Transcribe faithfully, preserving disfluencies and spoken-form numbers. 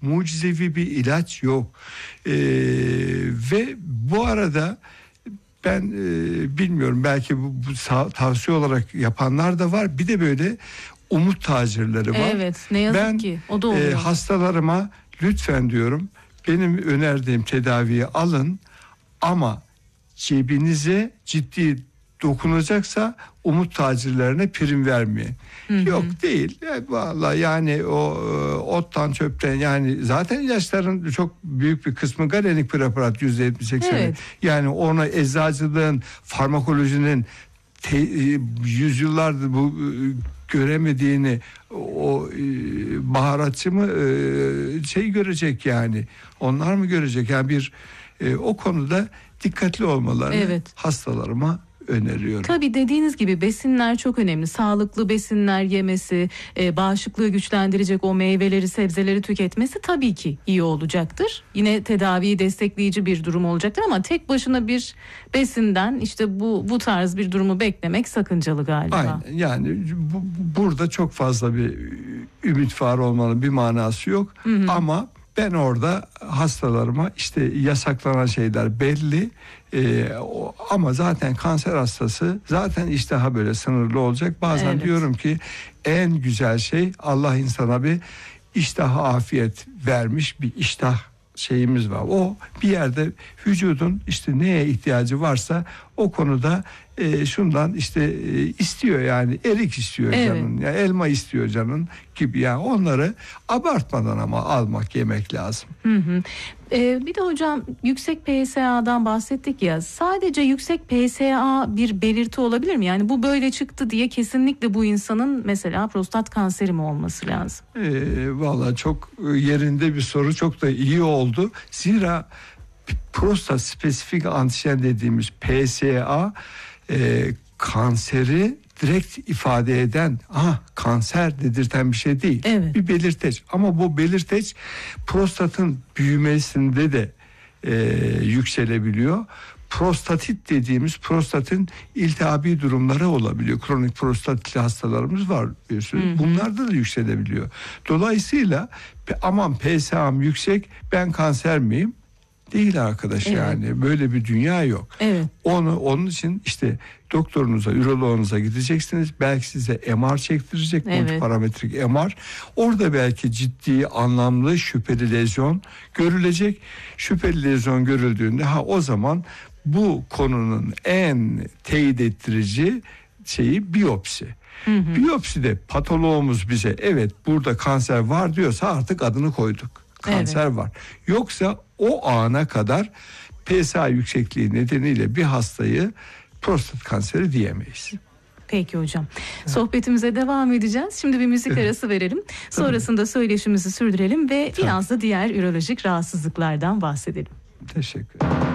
Mucizevi bir ilaç yok. Ee, ve bu arada ben e, bilmiyorum, belki bu, bu tavsiye olarak yapanlar da var. Bir de böyle umut tacirleri var. Evet, ne yazık ben, ki o da oluyor. E, hastalarıma lütfen diyorum, benim önerdiğim tedaviyi alın ama cebinize ciddi dokunacaksa umut tacirlerine prim vermeyin. Hı hı. Yok değil. Ya, vallahi yani o ottan çöpten, yani zaten ilaçların çok büyük bir kısmı galenik preparat, yüzde yetmiş seksen. Evet. Yani ona eczacılığın, farmakolojinin te, yüzyıllardır bu göremediğini o e, baharatçı mı e, şey görecek yani. Onlar mı görecek? Yani bir e, o konuda dikkatli olmalarını evet. hastalarıma öneriyorum. Tabii dediğiniz gibi besinler çok önemli. Sağlıklı besinler yemesi, e, bağışıklığı güçlendirecek o meyveleri, sebzeleri tüketmesi tabii ki iyi olacaktır. Yine tedaviyi destekleyici bir durum olacaktır ama tek başına bir besinden işte bu bu tarz bir durumu beklemek sakıncalı galiba. Aynen. Yani bu, burada çok fazla bir ümit var olmanın bir manası yok. Hı hı. Ama ben orada hastalarıma işte yasaklanan şeyler belli. Ee, o, ama zaten kanser hastası zaten iştahı böyle sınırlı olacak. Bazen evet. diyorum ki en güzel şey, Allah insana bir iştahı afiyet vermiş, bir iştah şeyimiz var. O bir yerde vücudun işte neye ihtiyacı varsa o konuda e, şundan işte e, istiyor, yani erik istiyor evet. canın, ya elma istiyor canın gibi, yani onları abartmadan ama almak, yemek lazım. Hı hı. Ee, bir de hocam yüksek P S A'dan bahsettik ya, sadece yüksek P S A bir belirti olabilir mi? Yani bu böyle çıktı diye kesinlikle bu insanın mesela prostat kanseri mi olması lazım? Ee, vallahi çok yerinde bir soru, çok da iyi oldu. Zira prostat spesifik antijen dediğimiz P S A e, kanseri direkt ifade eden, ah kanser dedirten bir şey değil. Evet. Bir belirteç. Ama bu belirteç prostatın büyümesinde de e, yükselebiliyor. Prostatit dediğimiz prostatın iltihabi durumları olabiliyor. Kronik prostatitli hastalarımız var bir sürü. Hı hı. Bunlarda da yükselebiliyor. Dolayısıyla aman P S A'm yüksek, ben kanser miyim? Değil arkadaş, evet. yani böyle bir dünya yok. Evet. Onu onun için işte doktorunuza, üroloğunuza gideceksiniz. Belki size M R çektirecek, evet. multiparametrik M R. Orada belki ciddi, anlamlı, şüpheli lezyon görülecek. Şüpheli lezyon görüldüğünde ha o zaman bu konunun en teyit ettirici şeyi biyopsi. Hı hı. Biyopside patoloğumuz bize evet burada kanser var diyorsa artık adını koyduk. Kanser evet. var. Yoksa o ana kadar P S A yüksekliği nedeniyle bir hastayı prostat kanseri diyemeyiz. Peki hocam. Sohbetimize devam edeceğiz. Şimdi bir müzik arası verelim. Sonrasında söyleşimizi sürdürelim ve biraz da diğer ürolojik rahatsızlıklardan bahsedelim. Teşekkür ederim.